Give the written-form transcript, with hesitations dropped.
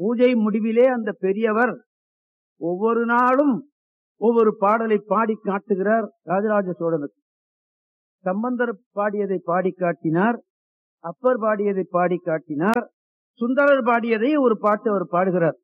பூஜை முடிவிலே அந்த பெரியவர் ஒவ்வொரு நாளும் ஒவ்வொரு பாடலை பாடி காட்டுகிறார் ராஜராஜ சோழனுக்கு. சம்பந்தர் பாடியதை பாடி காட்டினார், அப்பர் பாடியதை பாடி காட்டினார், சுந்தரர் பாடியதை ஒரு பாட்டு அவர் பாடுகிறார்.